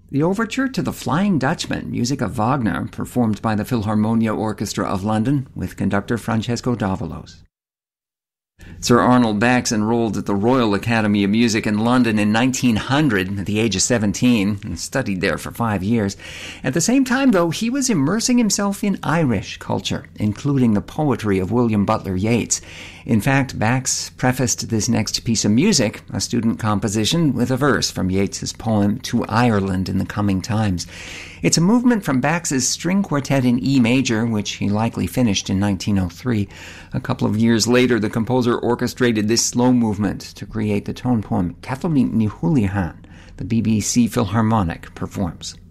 The overture to The Flying Dutchman, music of Wagner, performed by the Philharmonia Orchestra of London with conductor Francesco Davalos. Sir Arnold Bax enrolled at the Royal Academy of Music in London in 1900 at the age of 17 and studied there for 5 years. At the same time, though, he was immersing himself in Irish culture, including the poetry of William Butler Yeats. In fact, Bax prefaced this next piece of music, a student composition, with a verse from Yeats's poem To Ireland in the Coming Times. It's a movement from Bax's string quartet in E major, which he likely finished in 1903. A couple of years later, the composer orchestrated this slow movement to create the tone poem Kathleen ni Houlihan, the BBC Philharmonic performs.